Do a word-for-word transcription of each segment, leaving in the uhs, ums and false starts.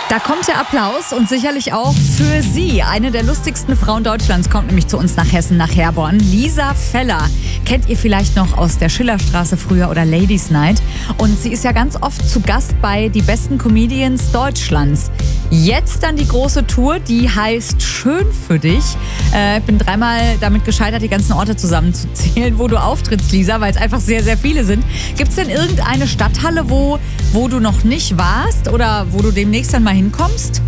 Da kommt der Applaus und sicherlich auch für Sie. Eine der lustigsten Frauen Deutschlands kommt nämlich zu uns nach Hessen, nach Herborn. Lisa Feller kennt ihr vielleicht noch aus der Schillerstraße früher oder Ladies Night. Und sie ist ja ganz oft zu Gast bei Die besten Comedians Deutschlands. Jetzt dann die große Tour, die heißt Schön für dich. Äh, ich bin dreimal damit gescheitert, die ganzen Orte zusammenzuzählen, wo du auftrittst, Lisa, weil es einfach sehr, sehr viele sind. Gibt es denn irgendeine Stadthalle, wo, wo du noch nicht warst oder wo du demnächst dann mal hinkommst?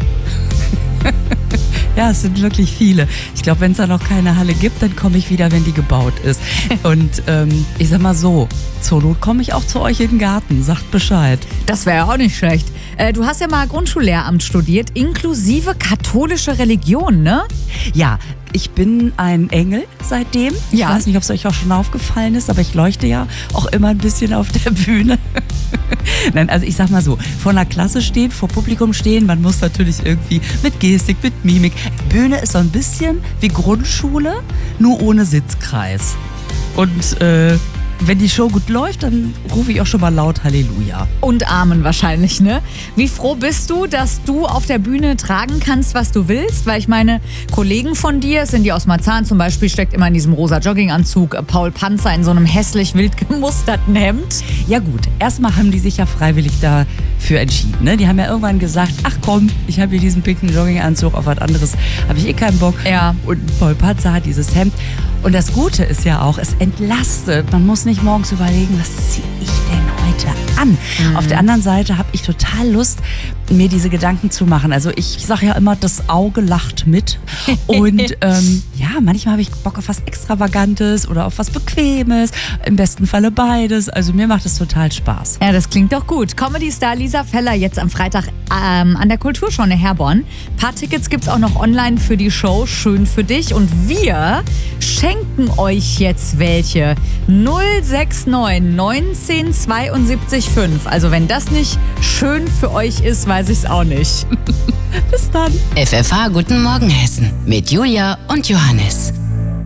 Ja, es sind wirklich viele. Ich glaube, wenn es da noch keine Halle gibt, dann komme ich wieder, wenn die gebaut ist. Und ähm, ich sag mal so, zur Not komme ich auch zu euch in den Garten. Sagt Bescheid. Das wäre ja auch nicht schlecht. Äh, du hast ja mal Grundschullehramt studiert, inklusive katholische Religion, ne? Ja, ich bin ein Engel seitdem. Ja. Ich weiß nicht, ob es euch auch schon aufgefallen ist, aber ich leuchte ja auch immer ein bisschen auf der Bühne. Nein, also ich sag mal so, vor einer Klasse stehen, vor Publikum stehen, man muss natürlich irgendwie mit Gestik, mit Mimik. Bühne ist so ein bisschen wie Grundschule, nur ohne Sitzkreis. Und äh, wenn die Show gut läuft, dann rufe ich auch schon mal laut Halleluja. Und Amen wahrscheinlich, ne? Wie froh bist du, dass du auf der Bühne tragen kannst, was du willst? Weil ich meine, Kollegen von dir, Cindy aus Marzahn zum Beispiel, steckt immer in diesem rosa Jogginganzug, Paul Panzer in so einem hässlich wild gemusterten Hemd. Ja gut, erstmal haben die sich ja freiwillig dafür entschieden. Ne? Die haben ja irgendwann gesagt, ach komm, ich habe hier diesen pinken Jogginganzug, auf was anderes habe ich eh keinen Bock. Ja. Und Paul Panzer hat dieses Hemd. Und das Gute ist ja auch, es entlastet. Man muss nicht morgens überlegen, was ziehe ich denn heute an? Mhm. Auf der anderen Seite habe ich total Lust, mir diese Gedanken zu machen. Also ich sage ja immer, das Auge lacht mit. Und ähm, ja, manchmal habe ich Bock auf was Extravagantes oder auf was Bequemes. Im besten Falle beides. Also mir macht es total Spaß. Ja, das klingt doch gut. Comedy-Star Lisa Feller jetzt am Freitag ähm, an der Kulturschau in Herborn. Ein paar Tickets gibt es auch noch online für die Show Schön für dich. Und wir schenken euch jetzt welche. null sechs neun neunzehn zweiundsiebzig fünf. Also wenn das nicht schön für euch ist, weiß ich es auch nicht. Bis dann. F F H Guten Morgen Hessen mit Julia und Johannes.